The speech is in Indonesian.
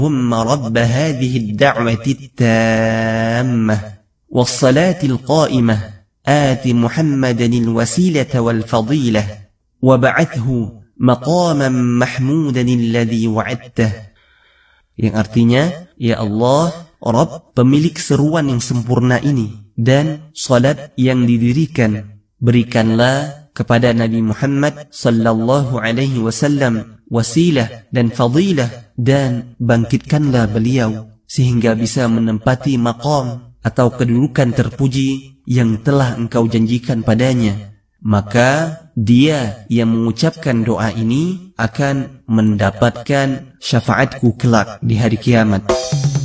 Allahumma rabb hadhihi ad-da'wati at-tammah was-salati al-qa'imah ati Muhammadan al-wasilata wal-fadilah wa ba'athhu maqaman mahmudan alladhi wa'adtah. Yang artinya, ya Allah, Rabb pemilik seruan yang sempurna ini dan salat yang didirikan, berikanlah kepada Nabi Muhammad sallallahu alaihi wasallam wasilah dan fadilah, dan bangkitkanlah beliau sehingga bisa menempati maqam atau kedudukan terpuji yang telah engkau janjikan padanya. Maka dia yang mengucapkan doa ini akan mendapatkan syafaatku kelak di hari kiamat.